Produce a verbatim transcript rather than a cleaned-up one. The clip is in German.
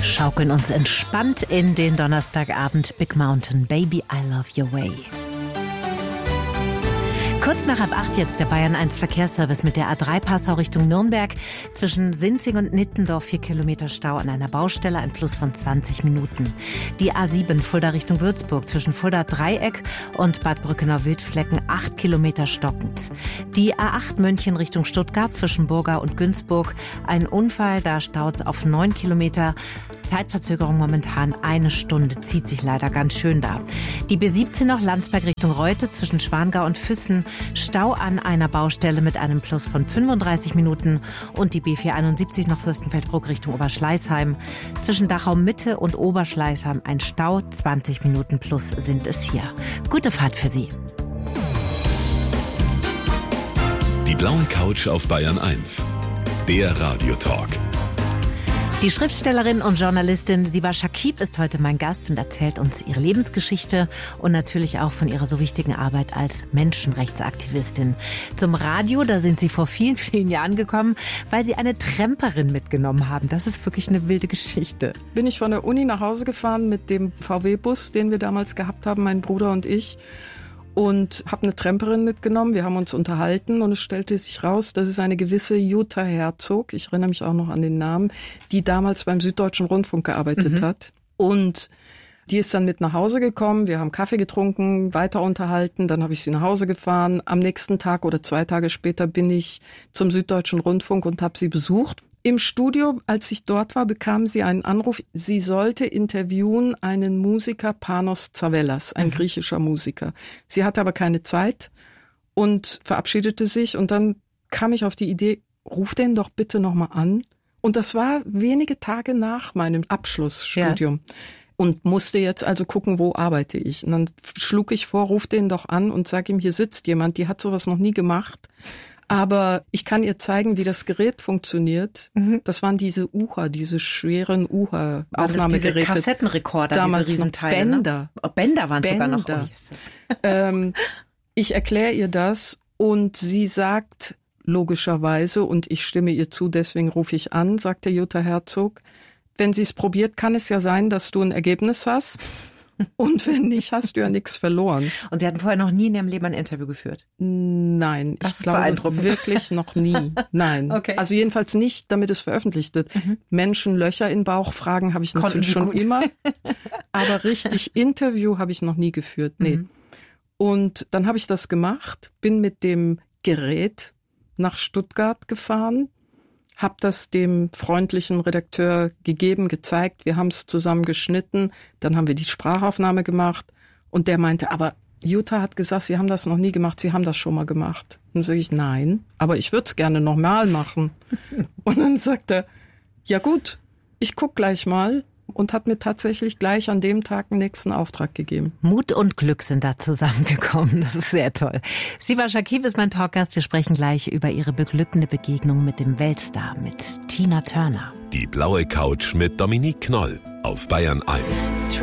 schaukeln uns entspannt in den Donnerstagabend. Big Mountain, Baby, I Love Your Way. Kurz nach halb acht jetzt der Bayern eins Verkehrsservice mit der A drei Passau Richtung Nürnberg. Zwischen Sinzing und Nittendorf vier Kilometer Stau an einer Baustelle, ein Plus von zwanzig Minuten. Die A sieben Fulda Richtung Würzburg zwischen Fulda Dreieck und Bad Brückenau-Wildflecken acht Kilometer stockend. Die A acht München Richtung Stuttgart zwischen Burgau und Günzburg. Ein Unfall, da staut's auf neun Kilometer. Zeitverzögerung momentan eine Stunde, zieht sich leider ganz schön da. Die B siebzehn noch Landsberg Richtung Reute zwischen Schwangau und Füssen. Stau an einer Baustelle mit einem Plus von fünfunddreißig Minuten. Und die B vierhunderteinundsiebzig noch Fürstenfeldbruck Richtung Oberschleißheim. Zwischen Dachau Mitte und Oberschleißheim ein Stau, zwanzig Minuten plus sind es hier. Gute Fahrt für Sie. Die blaue Couch auf Bayern eins. Der Radiotalk. Die Schriftstellerin und Journalistin Siva Shakib ist heute mein Gast und erzählt uns ihre Lebensgeschichte und natürlich auch von ihrer so wichtigen Arbeit als Menschenrechtsaktivistin. Zum Radio, da sind sie vor vielen, vielen Jahren gekommen, weil sie eine Tramperin mitgenommen haben. Das ist wirklich eine wilde Geschichte. Bin ich von der Uni nach Hause gefahren mit dem V W-Bus, den wir damals gehabt haben, mein Bruder und ich. Und habe eine Tramperin mitgenommen. Wir haben uns unterhalten und es stellte sich raus, das ist eine gewisse Jutta Herzog, ich erinnere mich auch noch an den Namen, die damals beim Süddeutschen Rundfunk gearbeitet mhm. hat. Und die ist dann mit nach Hause gekommen, wir haben Kaffee getrunken, weiter unterhalten, dann habe ich sie nach Hause gefahren. Am nächsten Tag oder zwei Tage später bin ich zum Süddeutschen Rundfunk und habe sie besucht. Im Studio, als ich dort war, bekam sie einen Anruf, sie sollte interviewen einen Musiker, Panos Tsavellas, ein mhm. griechischer Musiker. Sie hatte aber keine Zeit und verabschiedete sich und dann kam ich auf die Idee, ruf den doch bitte nochmal an. Und das war wenige Tage nach meinem Abschlussstudium. Ja. Und musste jetzt also gucken, wo arbeite ich. Und dann schlug ich vor, ruf den doch an und sag ihm, hier sitzt jemand, die hat sowas noch nie gemacht. Aber ich kann ihr zeigen, wie das Gerät funktioniert. Mhm. Das waren diese U H A, diese schweren U H A-Aufnahmegeräte. Diese Kassettenrekorder, damals diese Riesenteile. Bänder. Ne? Oh, Bänder waren Bänder. sogar noch. Oh, Jesus. ähm, ich erkläre ihr das und sie sagt logischerweise, und ich stimme ihr zu, deswegen rufe ich an, sagte Jutta Herzog, wenn sie es probiert, kann es ja sein, dass du ein Ergebnis hast. Und wenn nicht, hast du ja nichts verloren. Und Sie hatten vorher noch nie in Ihrem Leben ein Interview geführt? Nein, das ich glaube wirklich noch nie. Nein, okay. Also jedenfalls nicht, damit es veröffentlicht wird. Mhm. Menschen Löcher in Bauch fragen habe ich natürlich schon gut. immer. Aber richtig Interview habe ich noch nie geführt. Nee. Mhm. Und dann habe ich das gemacht, bin mit dem Gerät nach Stuttgart gefahren. Hab das dem freundlichen Redakteur gegeben, gezeigt, wir haben es zusammen geschnitten, dann haben wir die Sprachaufnahme gemacht und der meinte, aber Jutta hat gesagt, Sie haben das noch nie gemacht, Sie haben das schon mal gemacht. Und dann sage ich, nein, aber ich würde es gerne nochmal machen. Und dann sagt er, ja gut, ich guck gleich mal. Und hat mir tatsächlich gleich an dem Tag einen nächsten Auftrag gegeben. Mut und Glück sind da zusammengekommen. Das ist sehr toll. Siva Shakib ist mein Talkgast. Wir sprechen gleich über ihre beglückende Begegnung mit dem Weltstar, mit Tina Turner. Die blaue Couch mit Dominique Knoll auf Bayern eins.